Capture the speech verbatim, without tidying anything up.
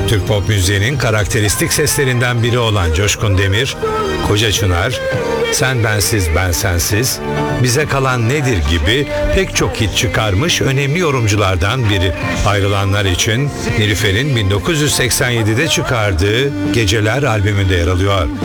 Türk pop müziğinin karakteristik seslerinden biri olan Coşkun Demir, Koca Çınar, Sen Bensiz Ben Sensiz, Bize Kalan Nedir gibi pek çok hit çıkarmış önemli yorumculardan biri. Ayrılanlar için Nilüfer'in bin dokuz yüz seksen yedide çıkardığı Geceler albümünde yer alıyor.